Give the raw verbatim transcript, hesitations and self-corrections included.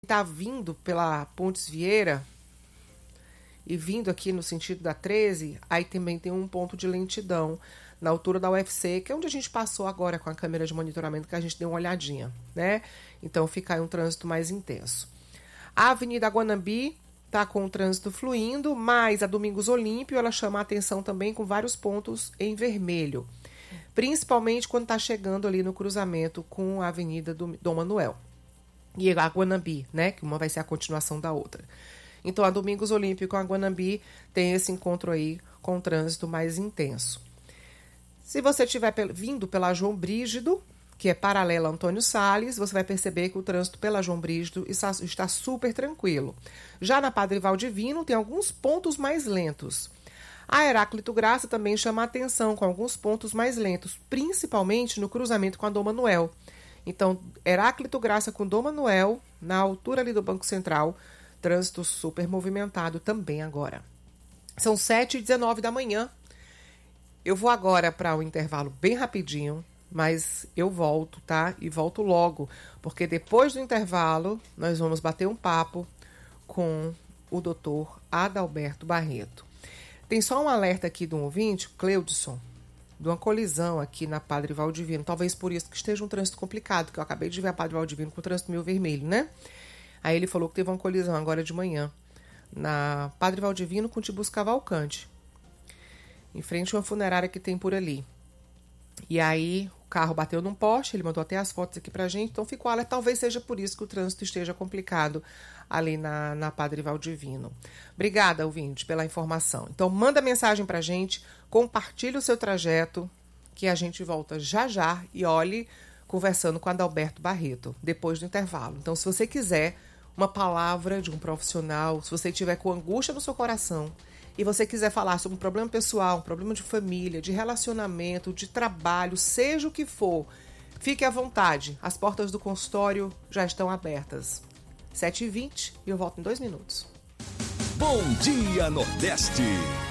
Está vindo pela Pontes Vieira e vindo aqui no sentido da treze, aí também tem um ponto de lentidão na altura da U F C, que é onde a gente passou agora com a câmera de monitoramento, que a gente deu uma olhadinha, né? Então fica aí um trânsito mais intenso. A Avenida Guanambi está com o trânsito fluindo, mas a Domingos Olímpio ela chama a atenção também com vários pontos em vermelho, principalmente quando está chegando ali no cruzamento com a Avenida do Dom Manuel e a Guanambi, né? Que uma vai ser a continuação da outra. Então, a Domingos Olímpio com a Guanambi tem esse encontro aí com o trânsito mais intenso. Se você estiver vindo pela João Brígido, que é paralela a Antônio Salles, você vai perceber que o trânsito pela João Brígido está, está super tranquilo. Já na Padre Valdivino, tem alguns pontos mais lentos. A Heráclito Graça também chama a atenção com alguns pontos mais lentos, principalmente no cruzamento com a Dom Manuel. Então, Heráclito Graça com Dom Manuel, na altura ali do Banco Central, trânsito super movimentado também agora. São sete e dezenove da manhã. Eu vou agora para o intervalo bem rapidinho, mas eu volto, tá? E volto logo, porque depois do intervalo nós vamos bater um papo com o doutor Adalberto Barreto. Tem só um alerta aqui de um ouvinte, Cleudson, de uma colisão aqui na Padre Valdivino. Talvez por isso que esteja um trânsito complicado, que eu acabei de ver a Padre Valdivino com o trânsito meio vermelho, né? Aí ele falou que teve uma colisão agora de manhã na Padre Valdivino com Tibus Cavalcante, em frente a uma funerária que tem por ali. E aí o carro bateu num poste, ele mandou até as fotos aqui pra gente, então ficou alerta. Talvez seja por isso que o trânsito esteja complicado ali na, na Padre Valdivino. Obrigada, ouvinte, pela informação. Então manda mensagem pra gente, compartilhe o seu trajeto, que a gente volta já já e olhe conversando com Adalberto Barreto, depois do intervalo. Então, se você quiser uma palavra de um profissional, se você estiver com angústia no seu coração e você quiser falar sobre um problema pessoal, um problema de família, de relacionamento, de trabalho, seja o que for, fique à vontade. As portas do consultório já estão abertas. sete e vinte e eu volto em dois minutos. Bom dia, Nordeste!